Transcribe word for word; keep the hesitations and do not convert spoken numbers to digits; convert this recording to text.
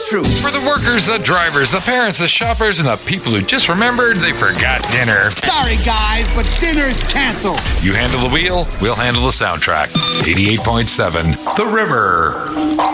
It's true. For the workers, the drivers, the parents, the shoppers, and the people who just remembered they forgot dinner. Sorry, guys, but dinner's canceled. You handle the wheel, we'll handle the soundtrack. eighty-eight point seven The River.